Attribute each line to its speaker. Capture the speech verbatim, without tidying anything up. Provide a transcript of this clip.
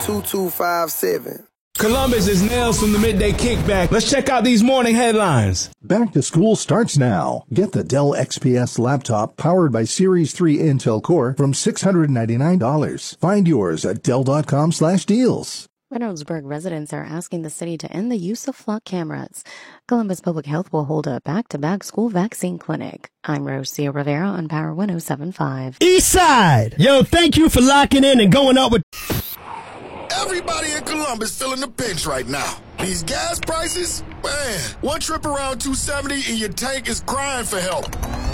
Speaker 1: two two five seven.
Speaker 2: Columbus is Nails from the Midday Kickback. Let's check out these morning headlines.
Speaker 3: Back to school starts now. Get the Dell X P S laptop powered by Series three Intel Core from six hundred ninety-nine dollars. Find yours at Dell.com slash deals.
Speaker 4: Reynoldsburg residents are asking the city to end the use of flock cameras. Columbus Public Health will hold a back-to-back school vaccine clinic. I'm Rosia Rivera on Power one oh seven point five.
Speaker 5: Eastside! Yo, thank you for locking in and going up with...
Speaker 6: Everybody in Columbus feeling the pinch right now. These gas prices, man, one trip around two seventy and your tank is crying for help.